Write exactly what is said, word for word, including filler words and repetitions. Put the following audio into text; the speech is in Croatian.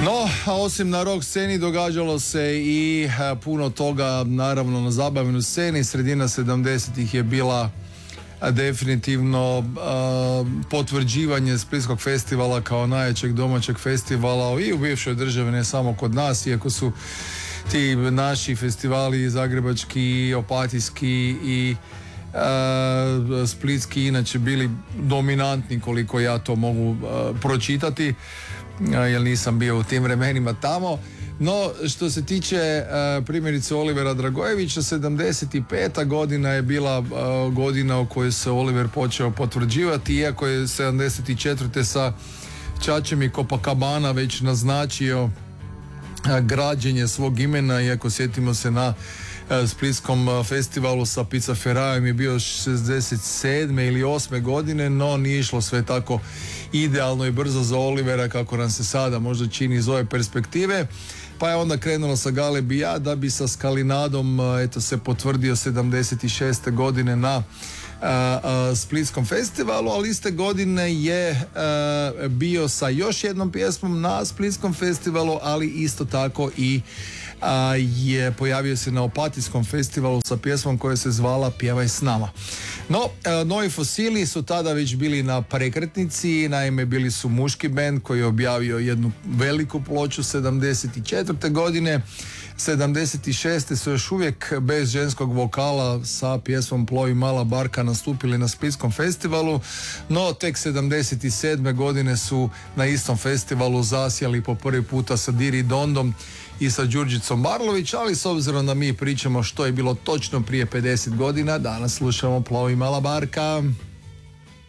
No, a osim na rock sceni događalo se i a, puno toga naravno na zabavnoj sceni. Sredina sedamdesetih je bila a, definitivno a, potvrđivanje Splitskog festivala kao najjačeg domaćeg festivala i u bivšoj državi, ne samo kod nas, iako su ti naši festivali zagrebački, opatijski i Uh, splitski inače bili dominantni, koliko ja to mogu uh, pročitati, uh, jer nisam bio u tim vremenima tamo. No, što se tiče uh, primjerice Olivera Dragojevića, sedamdeset peta godina je bila uh, godina u kojoj se Oliver počeo potvrđivati, iako je sedamdeset četvrte sa Čačem i Copacabana već naznačio uh, građenje svog imena, iako sjetimo se na Splitskom festivalu sa Pizzaferajem je bio šezdeset sedme ili osme godine, no nije išlo sve tako idealno i brzo za Olivera kako nam se sada možda čini iz ove perspektive, pa je onda krenulo sa Galebija da bi sa Skalinadom eto se potvrdio sedamdeset šeste godine na a, a, Splitskom festivalu, ali iste godine je a, bio sa još jednom pjesmom na Splitskom festivalu, ali isto tako i a, je pojavio se na Opatijskom festivalu sa pjesmom koja se zvala Pjevaj s nama. No, a, Novi fosili su tada već bili na prekretnici, naime bili su muški bend koji je objavio jednu veliku ploču sedamdeset četvrte godine. sedamdeset šeste su još uvijek bez ženskog vokala sa pjesmom Plovi mala barka nastupili na Splitskom festivalu, no tek sedamdeset sedme godine su na istom festivalu zasjeli po prvi puta sa Diri Dondom i sa Đurđicom Barlović, ali s obzirom da mi pričamo što je bilo točno prije pedeset godina, danas slušamo Plovi mala barka.